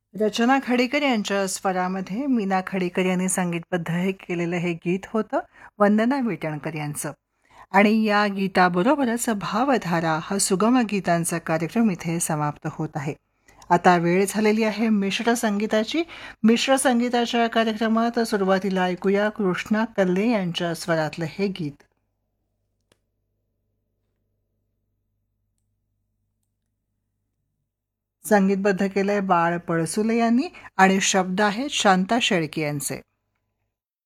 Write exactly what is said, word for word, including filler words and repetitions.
रचना खाडीकर यांच्या स्वरामध्ये मीना खाडीकर यांनी संगीतबद्ध हे केलेलं हे गीत होतं वंदना विटणकर यांचं. आणि या गीताबरोबरच भावधारा हा सुगम गीतांचा कार्यक्रम इथे समाप्त होत आहे. आता वेळ झालेली आहे मिश्र संगीताची. मिश्र संगीताच्या कार्यक्रमात सुरुवातीला ऐकूया कृष्णा कल्ले यांच्या स्वरातलं हे गीत. संगीतबद्ध केलंय बाळ पळसुले यांनी आणि शब्द आहेत शांता शेळके यांचे.